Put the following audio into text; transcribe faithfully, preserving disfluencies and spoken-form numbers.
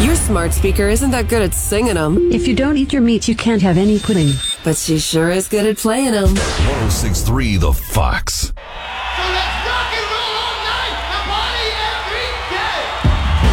Your smart speaker isn't that good at singing them. If you don't eat your meat, you can't have any pudding. But she sure is good at playing them. one oh six point three The Fox.